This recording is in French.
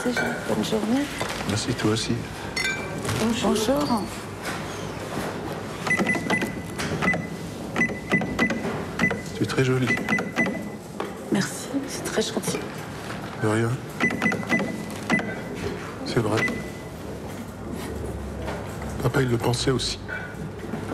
Merci, Jean. Bonne journée. Merci, toi aussi. Bonjour. Tu es très jolie. Merci, c'est très gentil. De rien. C'est vrai. Papa, il le pensait aussi.